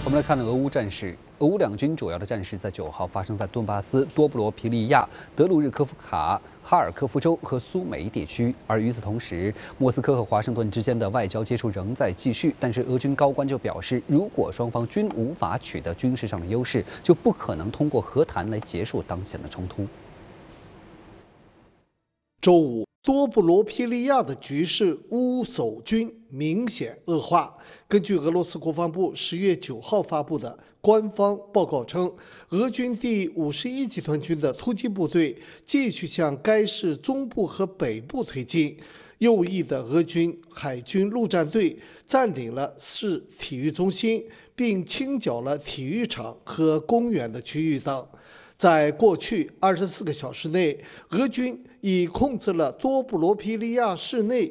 我们来看俄乌战事。俄乌两军主要的战事在9号发生在顿巴斯、多布罗皮利亚、德鲁日科夫卡、哈尔科夫州和苏梅地区。而与此同时，莫斯科和华盛顿之间的外交接触仍在继续。但是俄军高官就表示，如果双方均无法取得军事上的优势，就不可能通过和谈来结束当前的冲突。 周五，多布罗皮利亚的局势乌守军明显恶化。根据俄罗斯国防部10月9号发布的官方报告称，俄军第51集团军的突击部队继续向该市中部和北部推进。右翼的俄军海军陆战队占领了市体育中心，并清剿了体育场和公园的区域等。在过去24个小时内，俄军已控制了多布罗皮利亚市内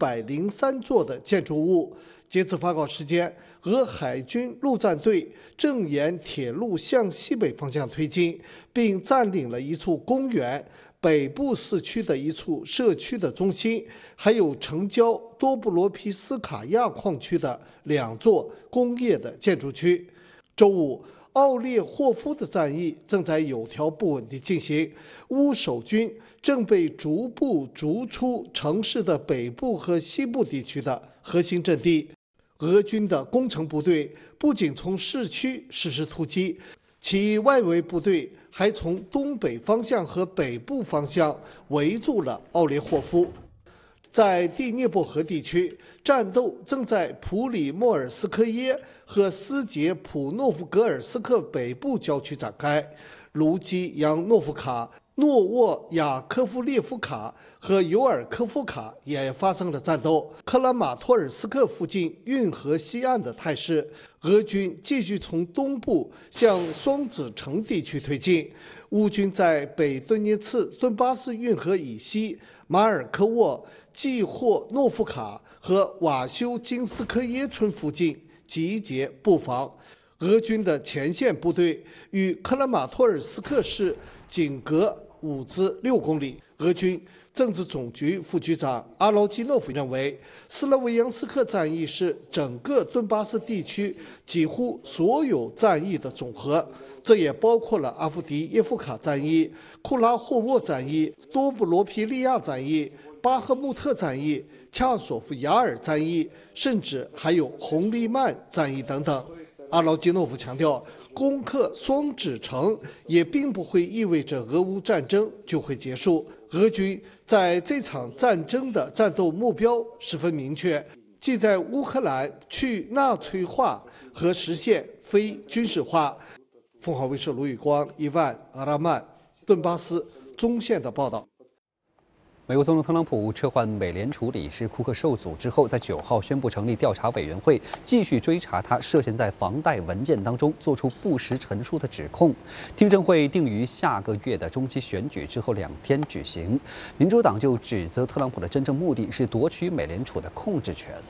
103座的建筑物。截至发稿时间，俄海军陆战队正沿铁路向西北方向推进，并占领了一处公园、北部市区的一处社区的中心，还有城郊多布罗皮斯卡亚矿区的2座工业的建筑区。周五，奥列霍夫的战役正在有条不紊地进行，乌守军正被逐步逐出城市的北部和西部地区的核心阵地。俄军的工程部队不仅从市区实施突击，其外围部队还从东北方向和北部方向围住了奥列霍夫。在第聂伯河地区，战斗正在普里莫尔斯科耶和斯捷普诺夫格尔斯克北部郊区展开。卢基扬诺夫卡、诺沃亚科夫列夫卡和尤尔科夫卡也发生了战斗。克拉马托尔斯克附近运河西岸的态势，俄军继续从东部向双子城地区推进。乌军在北顿涅茨顿巴斯运河以西马尔科沃、季霍诺夫卡和瓦修金斯科耶村附近集结布防。俄军的前线部队与克拉马托尔斯克市仅隔5至6公里。俄军政治总局副局长阿劳基诺夫认为，斯拉维扬斯克战役是整个顿巴斯地区几乎所有战役的总和，这也包括了阿夫迪耶夫卡战役、库拉霍沃战役、多布罗皮利亚战役、巴赫穆特战役、恰索夫雅尔战役，甚至还有红利曼战役等等。阿劳基诺夫强调，攻克双子城也并不会意味着俄乌战争就会结束。俄军在这场战争的战斗目标十分明确，即在乌克兰去纳粹化和实现非军事化。凤凰卫视卢宇光、伊万·阿拉曼，顿巴斯中线的报道。 美国总统特朗普撤换美联储理事库克受阻之后，在9号宣布成立调查委员会，继续追查他涉嫌在房贷文件当中做出不实陈述的指控。听证会定于下个月的中期选举之后2天举行。民主党就指责特朗普的真正目的是夺取美联储的控制权。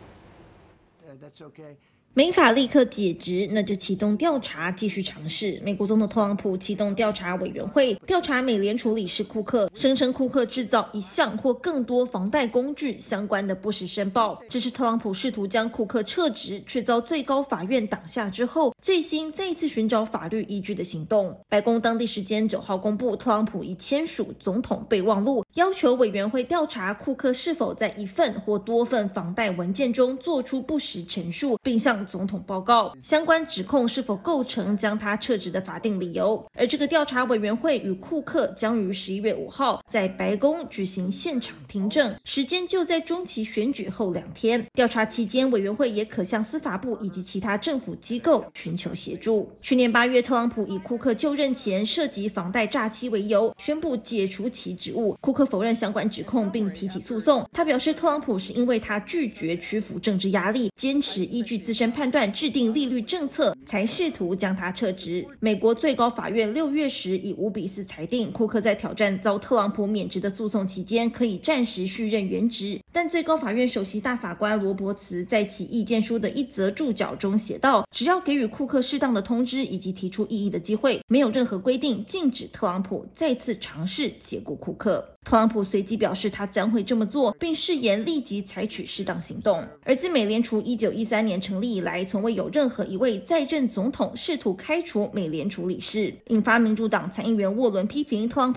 没法立刻解职，那就启动调查，继续尝试。美国总统特朗普启动调查委员会，调查美联储理事库克，声称库克制造1项或更多房贷工具相关的不实申报。这是特朗普试图将库克撤职，却遭最高法院挡下之后，最新再次寻找法律依据的行动。白宫当地时间9号公布，特朗普已签署总统备忘录，要求委员会调查库克是否在1份或多份房贷文件中做出不实陈述，并向总统报告相关指控是否构成将他撤职的法定理由。而这个调查委员会与库克将于11月5号在白宫举行现场听证，时间就在中期选举后2天。调查期间，委员会也可向司法部以及其他政府机构寻求协助。去年8月，特朗普以库克就任前涉及房贷诈欺为由，宣布解除其职务。库克否认相关指控，并提起诉讼。他表示，特朗普是因为他拒绝屈服政治压力，坚持依据自身判断制定利率政策，才试图将他撤职。美国最高法院6月时以5比4裁定，库克在挑战遭特朗普免职的诉讼期间，可以暂时续任原职。但最高法院首席大法官罗伯茨在其意见书的一则注脚中写道，只要给予库克适当的通知以及提出异议的机会，没有任何规定禁止特朗普再次尝试解雇库克。特朗普随即表示他将会这么做，并誓言立即采取适当行动。而自美联储19 1913年成立以来，从未有任何一位在任总统试图开除美联储理事，引发民主党参议员沃伦批评特朗普